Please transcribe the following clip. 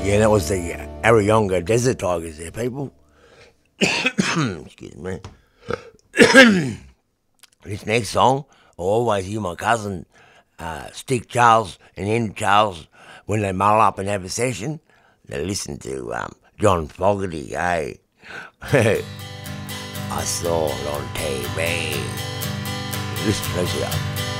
Yeah, that was the Arayonga Desert Tigers there, people. Excuse me. This next song, I always hear my cousin Stick Charles and Henry Charles when they mull up and have a session. They listen to John Fogerty, hey. I saw it on TV. Listen, let's go.